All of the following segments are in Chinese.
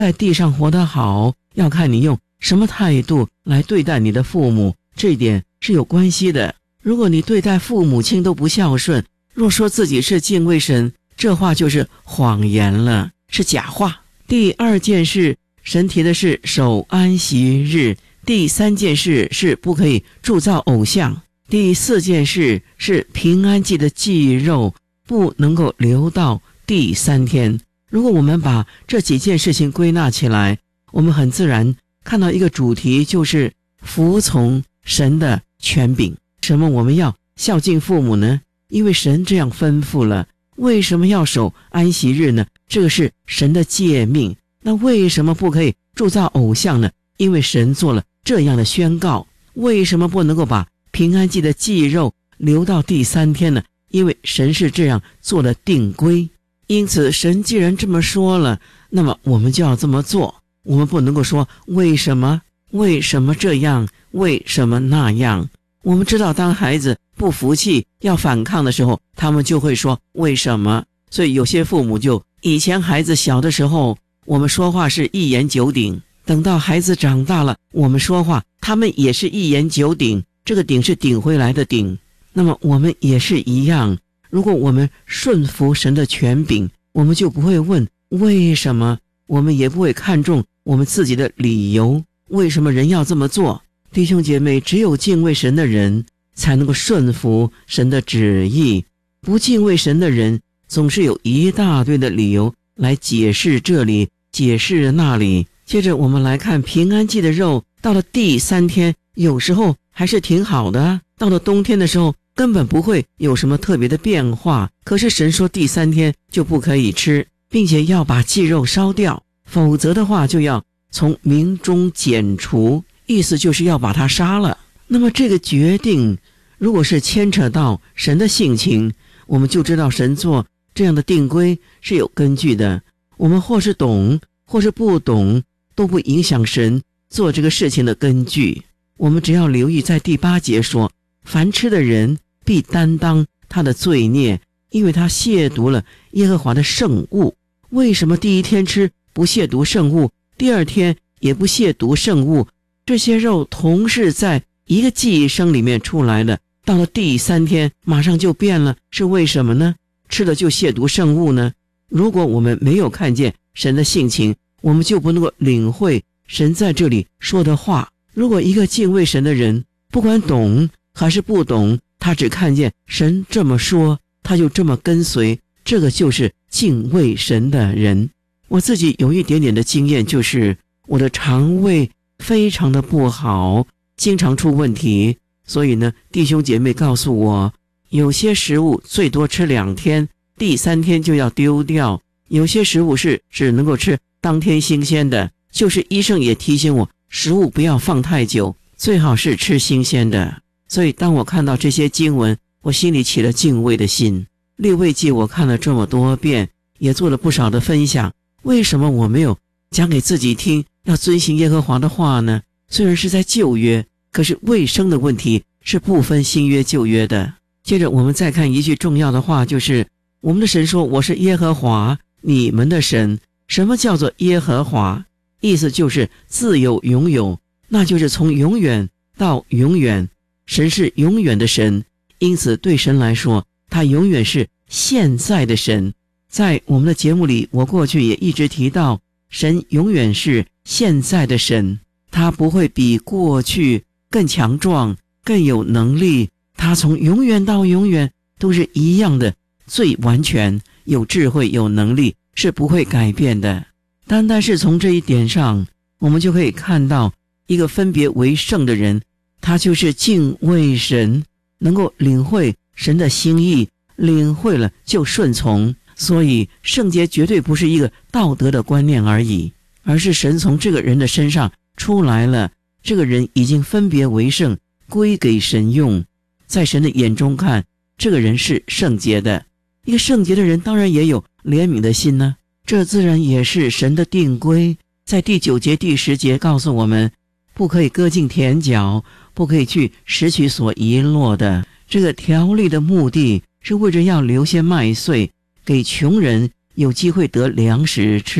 在地上活得好，要看你用什么态度来对待你的父母，这一点是有关系的。如果你对待父母亲都不孝顺，若说自己是敬畏神，这话就是谎言了，是假话。第二件事，神提的是守安息日。第三件事是不可以铸造偶像。第四件事是平安祭的祭肉不能够留到第三天。如果我们把这几件事情归纳起来，我们很自然看到一个主题，就是服从神的权柄。什么我们要孝敬父母呢？因为神这样吩咐了。为什么要守安息日呢？这个是神的诫命。那为什么不可以铸造偶像呢？因为神做了这样的宣告。为什么不能够把平安祭的祭肉留到第三天呢？因为神是这样做的定规。因此神既然这么说了，那么我们就要这么做。我们不能够说为什么这样，为什么那样。我们知道当孩子不服气要反抗的时候，他们就会说为什么。所以有些父母就以前孩子小的时候，我们说话是一言九鼎，等到孩子长大了，我们说话他们也是一言九鼎，这个鼎是顶回来的鼎。那么我们也是一样，如果我们顺服神的权柄，我们就不会问为什么，我们也不会看重我们自己的理由，为什么人要这么做。弟兄姐妹，只有敬畏神的人才能够顺服神的旨意，不敬畏神的人总是有一大堆的理由来解释这里解释那里。接着我们来看平安祭的肉，到了第三天有时候还是挺好的，到了冬天的时候根本不会有什么特别的变化。可是神说第三天就不可以吃，并且要把祭肉烧掉，否则的话就要从民中剪除，意思就是要把它杀了。那么这个决定如果是牵扯到神的性情，我们就知道神做这样的定规是有根据的。我们或是懂或是不懂，都不影响神做这个事情的根据。我们只要留意在第8节说，凡吃的人必担当他的罪孽，因为他亵渎了耶和华的圣物。为什么第一天吃不亵渎圣物，第二天也不亵渎圣物？这些肉同是在一个祭牲里面出来的，到了第三天马上就变了，是为什么呢？吃了就亵渎圣物呢？如果我们没有看见神的性情，我们就不能够领会神在这里说的话。如果一个敬畏神的人，不管懂还是不懂，他只看见神这么说，他就这么跟随，这个就是敬畏神的人。我自己有一点点的经验，就是我的肠胃非常的不好，经常出问题。所以呢，弟兄姐妹告诉我，有些食物最多吃2天，第3天就要丢掉。有些食物是只能够吃当天新鲜的，就是医生也提醒我，食物不要放太久，最好是吃新鲜的。所以当我看到这些经文，我心里起了敬畏的心。利未记我看了这么多遍，也做了不少的分享，为什么我没有讲给自己听，要遵行耶和华的话呢？虽然是在旧约，可是卫生的问题是不分新约旧约的。接着我们再看一句重要的话，就是我们的神说，我是耶和华你们的神。什么叫做耶和华？意思就是自有永有，那就是从永远到永远。神是永远的神，因此对神来说，他永远是现在的神。在我们的节目里，我过去也一直提到，神永远是现在的神，他不会比过去更强壮更有能力，他从永远到永远都是一样的，最完全，有智慧有能力，是不会改变的。单单是从这一点上，我们就可以看到一个分别为圣的人，他就是敬畏神，能够领会神的心意，领会了就顺从。所以圣洁绝对不是一个道德的观念而已，而是神从这个人的身上出来了，这个人已经分别为圣，归给神用。在神的眼中看，这个人是圣洁的。一个圣洁的人当然也有怜悯的心呢，这自然也是神的定规。在第9节第10节告诉我们，不可以割尽田角，不可以去拾取所遗落的。这个条例的目的是为着要留些麦穗，给穷人有机会得粮食吃。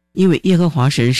因为耶和华神